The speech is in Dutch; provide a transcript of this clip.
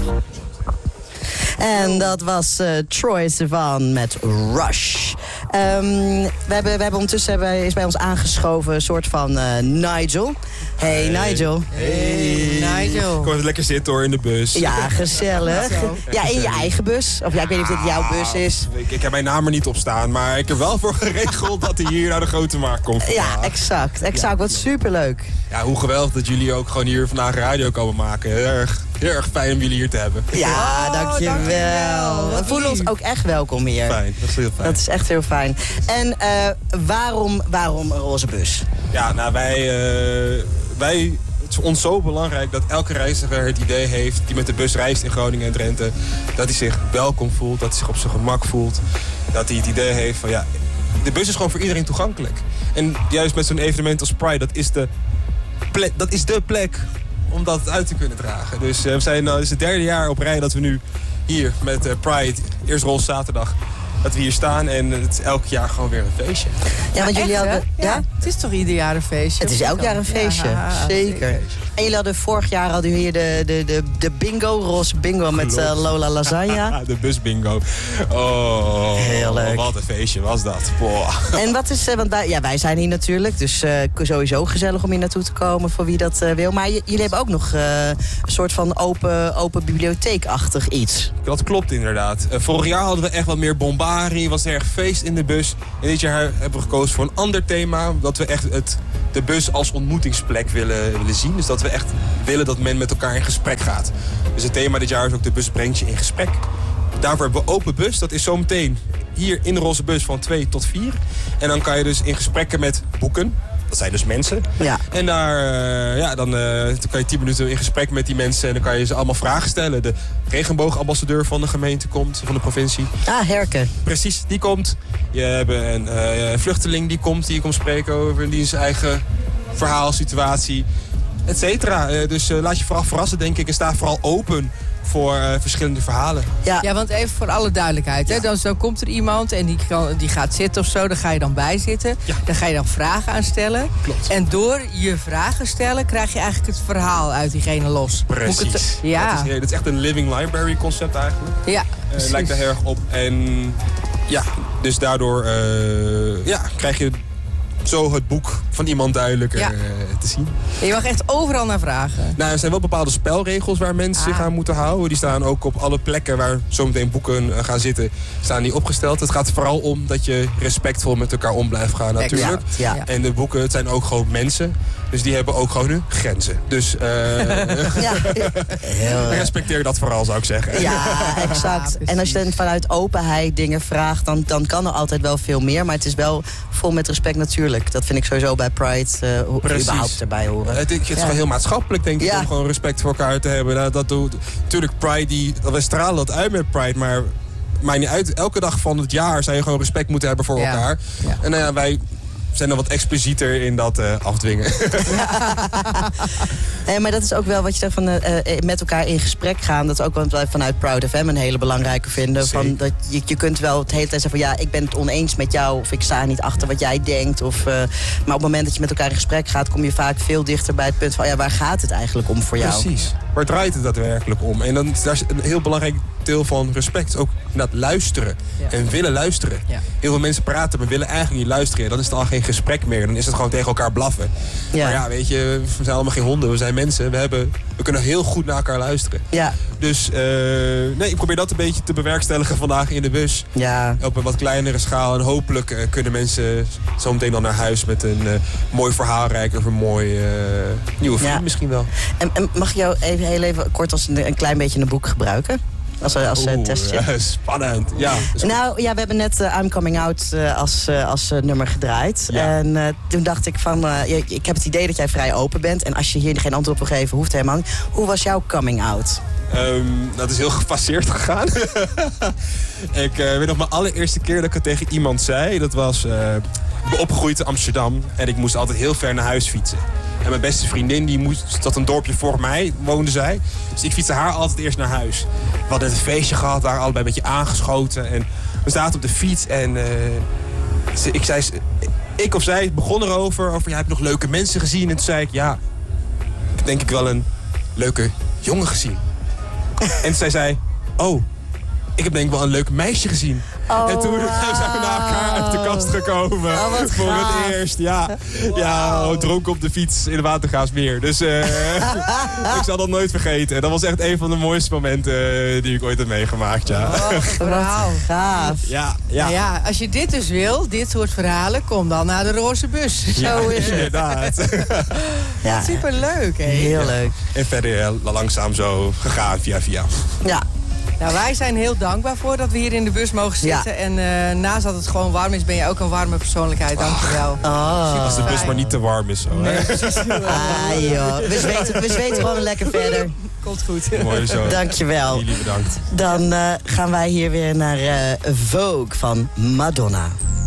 En dat was Troye Sivan met Rush. We hebben ondertussen is bij ons aangeschoven een soort van Nigel. Hey Nigel. Hey Nigel. Kom even lekker zitten hoor in de bus. Ja, gezellig. Ja, in je eigen bus. Of ja, ik weet niet of dit jouw bus is. Ik heb mijn naam er niet op staan, maar ik heb wel voor geregeld dat hij hier naar de Grote Markt komt vandaag. Ja, exact. Wat superleuk. Ja, hoe geweldig dat jullie ook gewoon hier vandaag radio komen maken. Heel erg fijn om jullie hier te hebben. Ja, dankjewel. We voelen ons ook echt welkom hier. Fijn, dat is heel fijn. Dat is echt heel fijn. En waarom een roze bus? Ja, nou wij het is ons zo belangrijk dat elke reiziger het idee heeft die met de bus reist in Groningen en Drenthe, dat hij zich welkom voelt, dat hij zich op zijn gemak voelt. Dat hij het idee heeft van ja, de bus is gewoon voor iedereen toegankelijk. En juist met zo'n evenement als Pride, dat is de plek om dat uit te kunnen dragen. Dus we zijn het is het 3e jaar op rij dat we nu hier met Pride, eerst Roze Zaterdag, dat we hier staan en het is elk jaar gewoon weer een feestje. Ja, want jullie hadden... Ja, het is toch ieder jaar een feestje? Het is elk jaar een feestje, ja, zeker. En jullie hadden vorig jaar hier de bingo, roze bingo met Lola Lasagna. De busbingo. Oh, heel leuk. Wat een feestje was dat. Boah. En wat is, want wij zijn hier natuurlijk, dus sowieso gezellig om hier naartoe te komen voor wie dat wil. Maar jullie hebben ook nog een soort van open bibliotheekachtig iets. Dat klopt inderdaad. Vorig jaar hadden we echt wat meer bombarie, was er erg feest in de bus. En dit jaar hebben we gekozen voor een ander thema, dat we echt de bus als ontmoetingsplek willen zien. Dus dat we echt willen dat men met elkaar in gesprek gaat. Dus het thema dit jaar is ook de bus brengt je in gesprek. Daarvoor hebben we open bus. Dat is zometeen hier in de roze bus van 2 tot 4. En dan kan je dus in gesprekken met boeken. Dat zijn dus mensen. Ja. En daar, dan kan je 10 minuten in gesprek met die mensen. En dan kan je ze allemaal vragen stellen. De regenboogambassadeur van de gemeente komt, van de provincie. Ah, Herke. Precies, die komt. Je hebt een vluchteling die komt spreken over die zijn eigen verhaal, situatie, et cetera. Dus laat je vooral verrassen, denk ik. En sta vooral open voor verschillende verhalen. Ja, want even voor alle duidelijkheid. Hè? Dan zo komt er iemand en die gaat zitten of zo. Daar ga je dan bij zitten. Ja. Daar ga je dan vragen aan stellen. Klopt. En door je vragen stellen krijg je eigenlijk het verhaal uit diegene los. Precies. Ja. Dat is echt een living library concept eigenlijk. Ja, lijkt er heel erg op. En ja, dus daardoor krijg je zo het boek van iemand duidelijker te zien. Je mag echt overal naar vragen. Nou, er zijn wel bepaalde spelregels waar mensen zich aan moeten houden. Die staan ook op alle plekken waar zometeen boeken gaan zitten, staan die opgesteld. Het gaat vooral om dat je respectvol met elkaar om blijft gaan natuurlijk. Ja. En de boeken, het zijn ook gewoon mensen. Dus die hebben ook gewoon hun grenzen. Dus respecteer dat vooral, zou ik zeggen. Ja, exact. En als je dan vanuit openheid dingen vraagt, dan kan er altijd wel veel meer. Maar het is wel vol met respect natuurlijk. Dat vind ik sowieso bij Pride überhaupt erbij horen. Het is gewoon heel maatschappelijk, denk ik, om gewoon respect voor elkaar te hebben. Natuurlijk, Pride, wij stralen dat uit met Pride, maar maakt niet uit. Elke dag van het jaar zou je gewoon respect moeten hebben voor elkaar. Ja. En wij zijn er wat explicieter in dat afdwingen. Maar dat is ook wel wat je zegt van met elkaar in gesprek gaan. Dat is ook wat wij vanuit Proud FM een hele belangrijke vinden. Van, dat je kunt wel het hele tijd zeggen van ik ben het oneens met jou. Of ik sta niet achter wat jij denkt. Maar op het moment dat je met elkaar in gesprek gaat, kom je vaak veel dichter bij het punt van waar gaat het eigenlijk om voor jou? Precies. Waar draait het daadwerkelijk om? En daar is een heel belangrijk deel van respect. Ook inderdaad luisteren. En willen luisteren. Ja. Heel veel mensen praten, maar willen eigenlijk niet luisteren. Dan is het al geen gesprek meer. Dan is het gewoon tegen elkaar blaffen. Ja. Maar weet je, we zijn allemaal geen honden. We zijn mensen. We kunnen heel goed naar elkaar luisteren. Ja. Dus ik probeer dat een beetje te bewerkstelligen vandaag in de bus. Ja. Op een wat kleinere schaal. En hopelijk kunnen mensen zo meteen dan naar huis met een mooi verhaalrijk of een mooi nieuwe vriend misschien wel. En mag ik jou heel even kort als een klein beetje een boek gebruiken? Als testje. Spannend. Ja. Nou ja, we hebben net I'm Coming Out als nummer gedraaid. Ja. En toen dacht ik van, ik heb het idee dat jij vrij open bent. En als je hier geen antwoord op wil geven, hoeft helemaal niet. Hoe was jouw coming out? Dat is heel gefaseerd gegaan. Ik weet nog mijn allereerste keer dat ik het tegen iemand zei. Dat was, ik ben opgegroeid in Amsterdam. En ik moest altijd heel ver naar huis fietsen. En mijn beste vriendin, dat een dorpje voor mij, woonde zij. Dus ik fietste haar altijd eerst naar huis. We hadden een feestje gehad, waren allebei een beetje aangeschoten. En we zaten op de fiets en ik of zij begon erover. Heb je nog leuke mensen gezien? En toen zei ik, ik heb denk ik wel een leuke jongen gezien. En zij zei, oh, ik heb denk ik wel een leuk meisje gezien. Oh, en toen zijn we naar elkaar uit de kast gekomen. wat voor gaaf. het eerst, ja. Wow. Ja, dronken op de fiets in de Watergraafsmeer. Dus ik zal dat nooit vergeten. Dat was echt een van de mooiste momenten die ik ooit heb meegemaakt, ja. Wauw. Gaaf. Ja. Nou ja, als je dit dus wil, dit soort verhalen, kom dan naar de roze bus. Ja, Zo is het. inderdaad. Ja. Superleuk, hè? Heel leuk. En verder langzaam zo gegaan via. Ja. Nou, wij zijn heel dankbaar voor dat we hier in de bus mogen zitten. Ja. En naast dat het gewoon warm is, ben je ook een warme persoonlijkheid. Dankjewel. Als de bus maar niet te warm is. Zo, nee, precies. Joh. We zweten gewoon lekker verder. Komt goed. Mooi zo. Dankjewel. Jullie bedankt. Dan gaan wij hier weer naar Vogue van Madonna.